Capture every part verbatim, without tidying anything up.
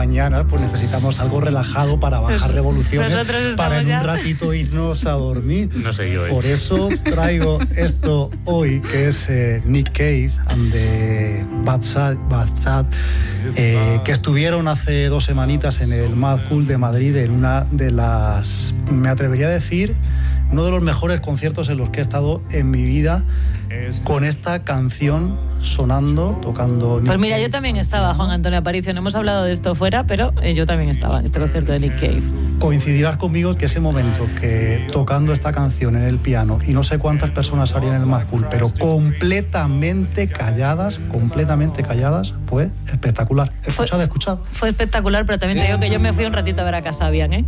mañanas pues necesitamos algo relajado para bajar revoluciones, para en un ratito irnos a dormir. No sé yo, ¿eh? Por eso traigo esto hoy, que es eh, Nick Cave and the Bad Sad, Bad Sad eh, que estuvieron hace dos semanitas en el Mad Cool de Madrid, en una de las, me atrevería a decir, uno de los mejores conciertos en los que he estado en mi vida, con esta canción sonando, tocando Nick Pues mira, Cave. yo también estaba, Juan Antonio Aparicio, no hemos hablado de esto fuera, pero eh, yo también estaba en este concierto de Nick Cave. Coincidirás conmigo que ese momento que tocando esta canción en el piano, y no sé cuántas personas salían en el Mad Cool, pero completamente calladas, completamente calladas, fue espectacular. Escuchad, fue, escuchad. Fue espectacular, pero también te digo que yo me fui un ratito a ver a Casabian, ¿eh?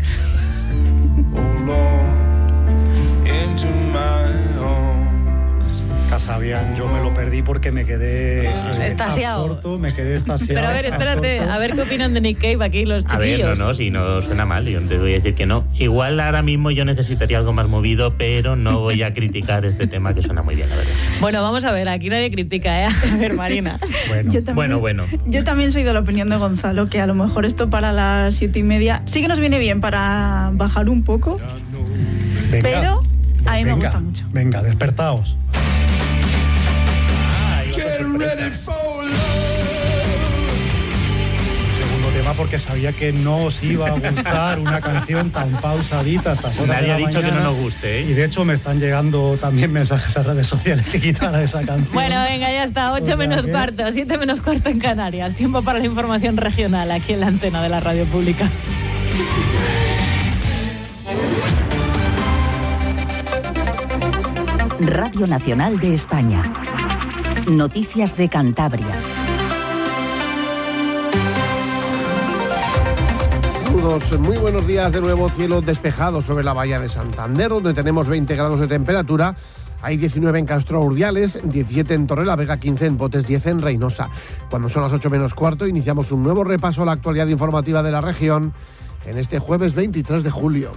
Casabian, yo me lo perdí porque me quedé eh, Estasiado. absorto, me quedé estasiado. Pero a ver, espérate, absorto. a ver qué opinan de Nick Cave aquí los chiquillos. A ver, no, no, si no suena mal, yo te voy a decir que no. Igual ahora mismo yo necesitaría algo más movido, pero no voy a criticar este tema que suena muy bien, la verdad. Bueno, vamos a ver, aquí nadie critica, ¿eh? A ver, Marina. Bueno, Yo también, bueno, bueno. Yo también soy de la opinión de Gonzalo, que a lo mejor esto para las siete y media sí que nos viene bien para bajar un poco, Venga, pero a mí me venga, gusta mucho. Venga, despertaos. Segundo tema, porque sabía que no os iba a gustar una canción tan pausadita hasta estas horas Nadie de la ha dicho mañana. que no nos guste, ¿eh? Y de hecho me están llegando también mensajes a redes sociales que quitara esa canción. Bueno, venga, ya está, ocho O sea menos que- cuarto, siete menos cuarto en Canarias. Tiempo para la información regional aquí en la antena de la radio pública. Radio Nacional de España. Noticias de Cantabria. Saludos, muy buenos días de nuevo. Cielo despejado sobre la bahía de Santander, donde tenemos veinte grados de temperatura. Hay diecinueve en Castro Urdiales, diecisiete en Torrelavega, quince en Potes, diez en Reynosa. Cuando son las ocho menos cuarto, iniciamos un nuevo repaso a la actualidad informativa de la región en este jueves veintitrés de julio.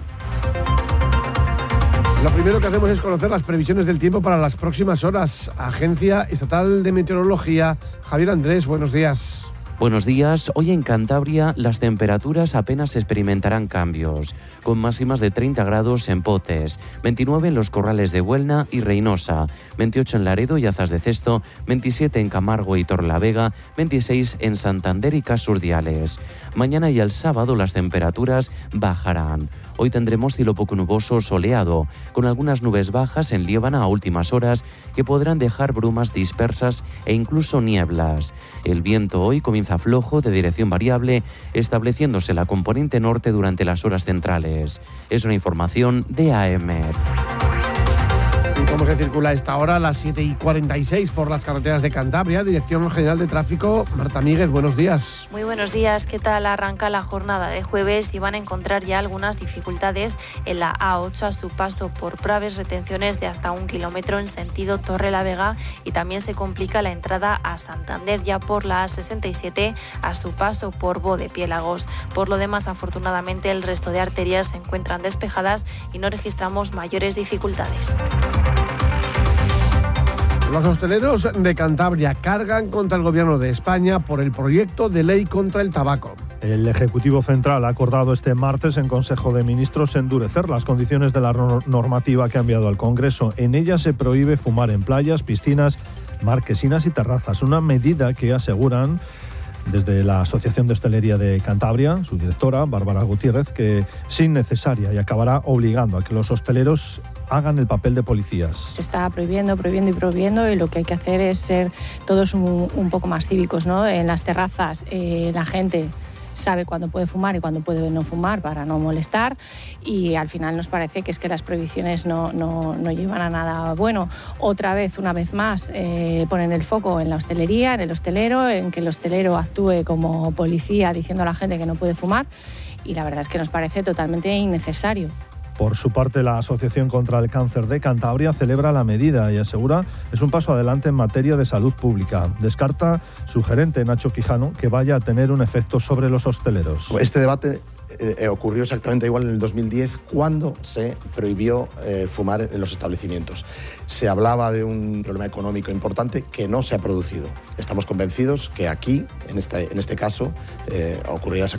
Lo primero que hacemos es conocer las previsiones del tiempo para las próximas horas. Agencia Estatal de Meteorología. Javier Andrés, buenos días. Buenos días. Hoy en Cantabria las temperaturas apenas experimentarán cambios, con máximas de treinta grados en Potes, veintinueve en los Corrales de Buelna y Reynosa, veintiocho en Laredo y Azas de Cesto, veintisiete en Camargo y Torrelavega, veintiséis en Santander y Casurdiales. Mañana y el sábado las temperaturas bajarán. Hoy tendremos cielo poco nuboso soleado, con algunas nubes bajas en Liébana a últimas horas que podrán dejar brumas dispersas e incluso nieblas. El viento hoy comienza flojo de dirección variable, estableciéndose la componente norte durante las horas centrales. Es una información de A E M E T. ¿Y cómo se circula a esta hora? A las siete y cuarenta y seis por las carreteras de Cantabria. Dirección General de Tráfico, Marta Míguez, buenos días. Muy buenos días, ¿qué tal? Arranca la jornada de jueves y van a encontrar ya algunas dificultades en la A ocho a su paso por Praves, retenciones de hasta un kilómetro en sentido Torrelavega, y también se complica la entrada a Santander ya por la A sesenta y siete a su paso por Bodepiélagos. Por lo demás, afortunadamente, el resto de arterias se encuentran despejadas y no registramos mayores dificultades. Los hosteleros de Cantabria cargan contra el Gobierno de España por el proyecto de ley contra el tabaco. El Ejecutivo Central ha acordado este martes en Consejo de Ministros endurecer las condiciones de la normativa que ha enviado al Congreso. En ella se prohíbe fumar en playas, piscinas, marquesinas y terrazas, una medida que aseguran desde la Asociación de Hostelería de Cantabria, su directora, Bárbara Gutiérrez, que es innecesaria y acabará obligando a que los hosteleros hagan el papel de policías. Se está prohibiendo, prohibiendo y prohibiendo, y lo que hay que hacer es ser todos un, un poco más cívicos, ¿no? En las terrazas eh, la gente sabe cuándo puede fumar y cuándo puede no fumar para no molestar, y al final nos parece que es que las prohibiciones no, no, no llevan a nada bueno. Otra vez, una vez más, eh, ponen el foco en la hostelería, en el hostelero, en que el hostelero actúe como policía diciendo a la gente que no puede fumar, y la verdad es que nos parece totalmente innecesario. Por su parte, la Asociación contra el Cáncer de Cantabria celebra la medida y asegura es un paso adelante en materia de salud pública. Descarta su gerente, Nacho Quijano, que vaya a tener un efecto sobre los hosteleros. Este debate eh, ocurrió exactamente igual en el dos mil diez, cuando se prohibió eh, fumar en los establecimientos. Se hablaba de un problema económico importante que no se ha producido. Estamos convencidos que aquí, en este, en este caso, eh, ocurrirá exactamente